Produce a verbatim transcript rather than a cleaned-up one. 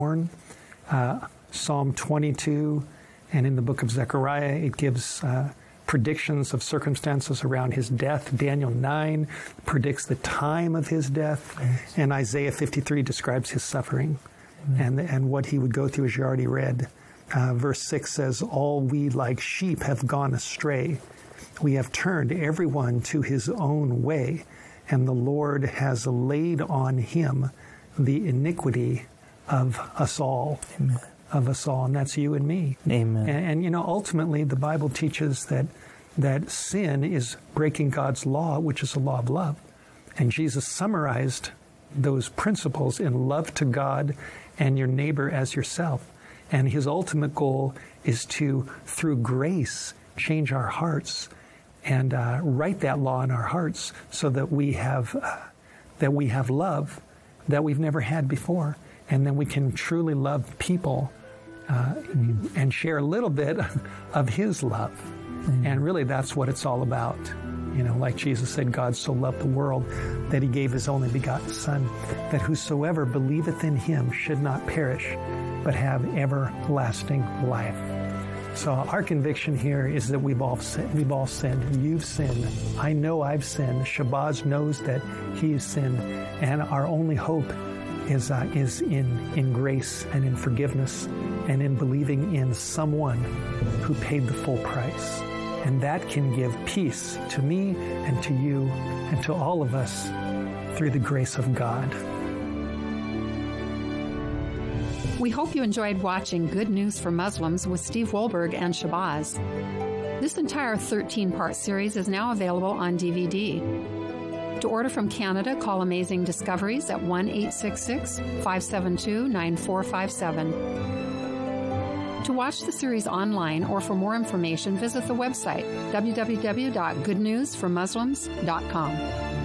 Uh, Psalm twenty-two, and in the book of Zechariah, it gives uh, predictions of circumstances around his death. Daniel nine predicts the time of his death, yes. And Isaiah fifty-three describes his suffering, mm-hmm. and, and what he would go through, as you already read. Uh, verse six says, all we like sheep have gone astray. We have turned everyone to his own way, and the Lord has laid on him the iniquity of us all. Amen. Of us all, and that's you and me. Amen. And, and, you know, ultimately, the Bible teaches that that sin is breaking God's law, which is the law of love. And Jesus summarized those principles in love to God and your neighbor as yourself. And his ultimate goal is to, through grace, change our hearts and uh, write that law in our hearts so that we have uh, that we have love that we've never had before, and then we can truly love people uh, mm. and share a little bit of his love. Mm. And really, that's what it's all about. You know, like Jesus said, God so loved the world that he gave his only begotten Son, that whosoever believeth in him should not perish, but have everlasting life. So our conviction here is that we've all sinned. We've all sinned. You've sinned. I know I've sinned. Shabazz knows that he's sinned. And our only hope is uh, is in, in grace and in forgiveness and in believing in someone who paid the full price. And that can give peace to me and to you and to all of us through the grace of God. We hope you enjoyed watching Good News for Muslims with Steve Wohlberg and Shabazz. This entire thirteen-part series is now available on D V D. To order from Canada, call Amazing Discoveries at one eight six six, five seven two, nine four five seven. To watch the series online or for more information, visit the website w w w dot good news for muslims dot com.